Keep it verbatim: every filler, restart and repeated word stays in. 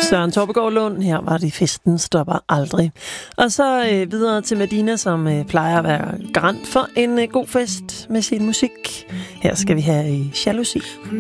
Søren Torpegaard Lund, her var det Festen stopper aldrig. Og så øh, videre til Medina, som øh, plejer at være garant for en øh, god fest med sin musik. Her skal vi have øh, Jalousi.